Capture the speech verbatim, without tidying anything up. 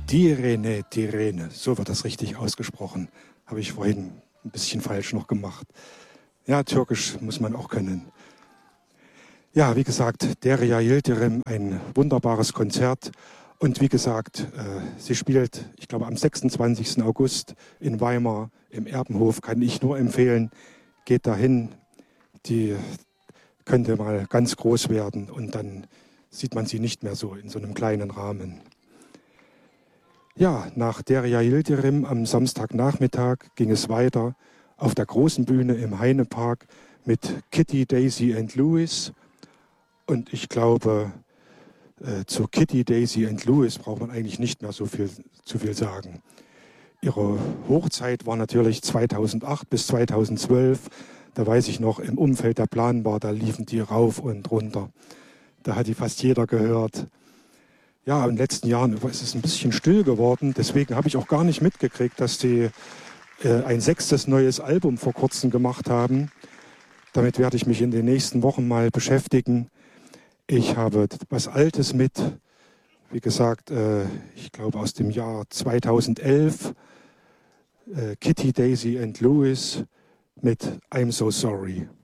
Tirene, Tirene, so wird das richtig ausgesprochen. Habe ich vorhin ein bisschen falsch noch gemacht. Ja, Türkisch muss man auch können. Ja, wie gesagt, Derya Yildirim, ein wunderbares Konzert. Und wie gesagt, äh, sie spielt, ich glaube, am sechsundzwanzigsten August in Weimar im Erbenhof. Kann ich nur empfehlen, geht dahin. Die könnte mal ganz groß werden und dann sieht man sie nicht mehr so in so einem kleinen Rahmen. Ja, nach Derya Yildirim am Samstagnachmittag ging es weiter auf der großen Bühne im Heinepark mit Kitty, Daisy and Louis. Und ich glaube, äh, zu Kitty, Daisy and Louis braucht man eigentlich nicht mehr so viel, zu viel sagen. Ihre Hochzeit war natürlich zweitausendacht bis zweitausendzwölf. Da weiß ich noch, im Umfeld der Planbar, da liefen die rauf und runter. Da hat die fast jeder gehört. Ja, in den letzten Jahren ist es ein bisschen still geworden. Deswegen habe ich auch gar nicht mitgekriegt, dass die äh, ein sechstes neues Album vor kurzem gemacht haben. Damit werde ich mich in den nächsten Wochen mal beschäftigen. Ich habe was Altes mit. Wie gesagt, äh, ich glaube aus dem Jahr zweitausendelf. Äh, Kitty, Daisy and Louis mit I'm So Sorry.